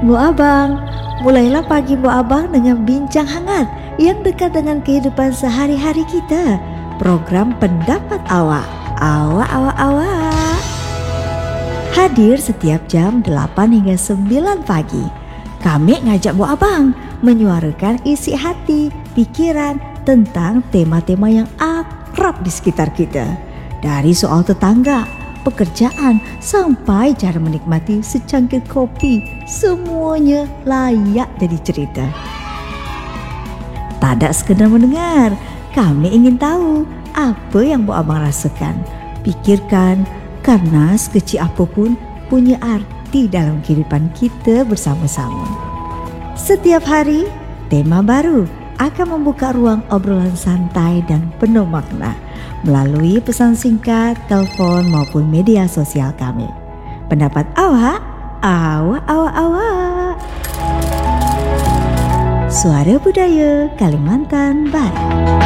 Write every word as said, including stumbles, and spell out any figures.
Bu Abang, mulailah pagi Bu Abang dengan bincang hangat yang dekat dengan kehidupan sehari-hari kita. Program Pendapat Awak. Awak, awak, awak. Hadir setiap jam delapan hingga sembilan pagi. Kami ngajak Bu Abang menyuarakan isi hati, pikiran tentang tema-tema yang akrab di sekitar kita. Dari soal tetangga, pekerjaan, sampai cara menikmati secangkir kopi, semuanya layak jadi cerita. Tak ada sekedar mendengar, kami ingin tahu apa yang Bu Abang rasakan, pikirkan, karena sekecil apapun punya arti dalam kehidupan kita bersama-sama. Setiap hari, tema baru akan membuka ruang obrolan santai dan penuh makna melalui pesan singkat, telefon maupun media sosial kami. Pendapat awak, awak, awak, awak. Suara Budaya Kalimantan Barat.